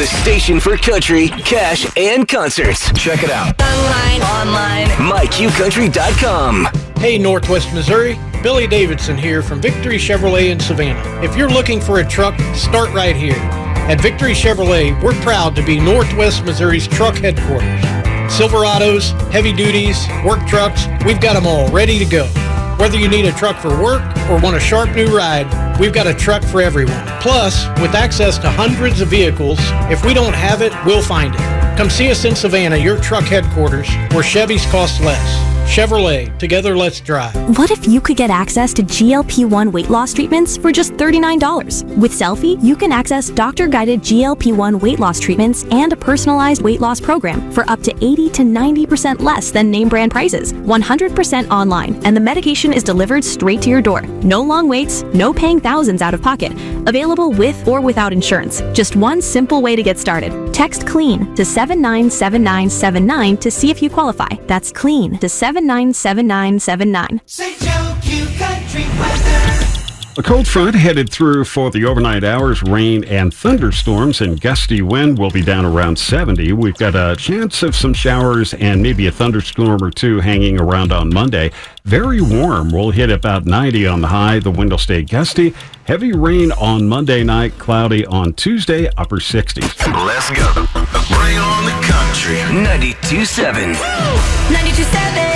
The station for country, cash, and concerts. Check it out. Online. MyQCountry.com. Hey, Northwest Missouri. Billy Davidson here from Victory Chevrolet in Savannah. If you're looking for a truck, start right here. At Victory Chevrolet, we're proud to be Northwest Missouri's truck headquarters. Silverados, heavy duties, work trucks, we've got them all ready to go. Whether you need a truck for work or want a sharp new ride, we've got a truck for everyone. Plus, with access to hundreds of vehicles, if we don't have it, we'll find it. Come see us in Savannah, your truck headquarters, where Chevys cost less. Chevrolet, together let's drive. What if you could get access to GLP-1 weight loss treatments for just $39? With Selfie, you can access doctor-guided GLP-1 weight loss treatments and a personalized weight loss program for up to 80 to 90% less than name brand prices, 100% online, and the medication is delivered straight to your door. No long waits, no paying thousands out of pocket. Available with or without insurance. Just one simple way to get started. Text CLEAN to 797979 to see if you qualify. That's CLEAN to 797979. St. Joe Q Country weather. A cold front headed through for the overnight hours. Rain and thunderstorms and gusty wind will be down around 70. We've got a chance of some showers and maybe a thunderstorm or two hanging around on Monday. Very warm. We'll hit about 90 on the high. The wind will stay gusty. Heavy rain on Monday night. Cloudy on Tuesday. Upper 60s. Let's go. Bring on the country. 92.7. 92.7.